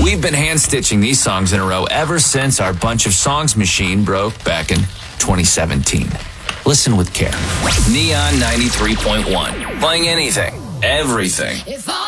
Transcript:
We've been hand-stitching these songs in a row ever since our Bunch of Songs machine broke back in 2017. Listen with care. Neon 93.1. Playing anything, everything. If all